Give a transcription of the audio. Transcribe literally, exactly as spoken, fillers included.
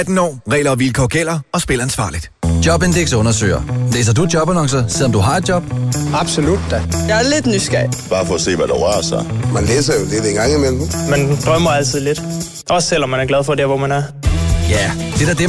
atten år. Regler og vilkår gælder, og spil ansvarligt. Jobindex undersøger. Læser du jobannoncer, selvom du har et job? Absolut da. Jeg er lidt nysgerrig. Bare for at se, hvad der rører sig. Man læser jo lidt en gang imellem. Man drømmer altid lidt. Også selvom man er glad for det, hvor man er. Ja, det er da det,